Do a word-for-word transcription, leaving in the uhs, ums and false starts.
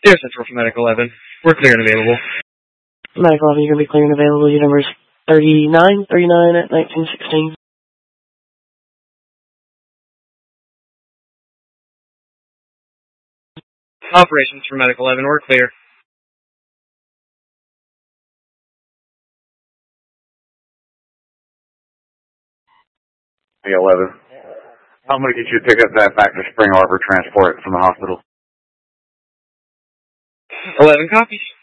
Air Central for Medic eleven. We're clear and available. Medic eleven, you're going to be clear and available. Your number is thirty-nine thirty-nine at nineteen sixteen. Operations for Medic eleven, we're clear. Hey, eleven. I'm going to get you to pick up that back to Spring Arbor, transport it from the hospital. eleven copies.